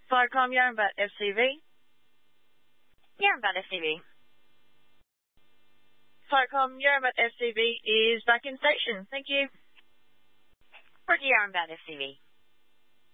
Flycom Yarrambat FCV. Yarrambat FCV. Flycom Yarrambat FCV is back in station. Thank you. Roger, Yarrambat FCV.